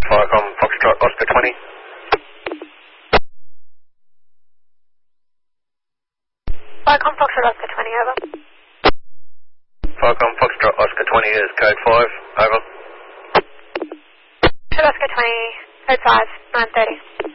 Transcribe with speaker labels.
Speaker 1: Falcon Foxtrot Oscar 20.
Speaker 2: Falcon Foxtrot Oscar 20, over.
Speaker 1: Falcon Foxtrot Oscar 20 is code 5, over.
Speaker 2: Oscar 20, code 5, 9:30.